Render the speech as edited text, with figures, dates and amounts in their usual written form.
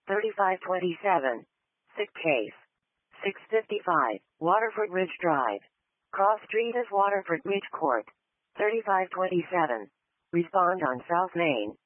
3527. Sick case. 655. Waterford Ridge Drive. Cross Street is Waterford Ridge Court. 3527. Respond on South Main.